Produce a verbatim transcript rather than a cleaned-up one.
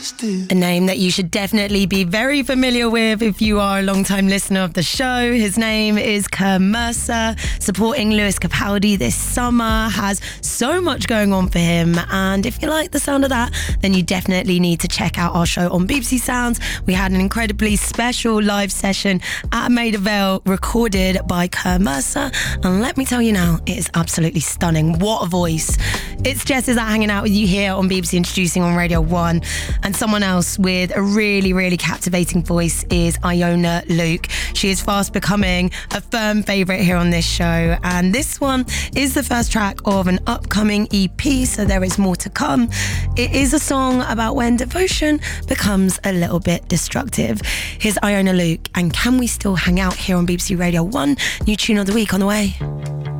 A name that you should definitely be very familiar with if you are a long-time listener of the show. His name is Kerr Mercer, supporting Lewis Capaldi this summer, has so much going on for him, and if you like the sound of that, then you definitely need to check out our show on B B C Sounds. We had an incredibly special live session at Maida Vale recorded by Kerr Mercer, and let me tell you now, it is absolutely stunning. What a voice. It's Jess is out hanging out with you here on B B C Introducing on Radio one, and someone else with a really, really captivating voice is Iona Luke. She is fast becoming a firm favourite here on this show, and this one is the first track of an upcoming E P, so there is more to come. It is a song about when devotion becomes a little bit destructive. Here's Iona Luke, and Can We Still Hang Out here on B B C Radio one. New tune of the week on the way.